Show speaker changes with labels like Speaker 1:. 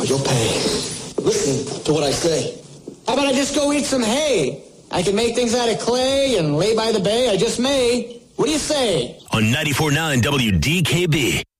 Speaker 1: you'll pay. Listen to what I say. How about I just go eat some hay? I can make things out of clay and lay by the bay. I just may. What do you say?
Speaker 2: On 94.9 WDKB.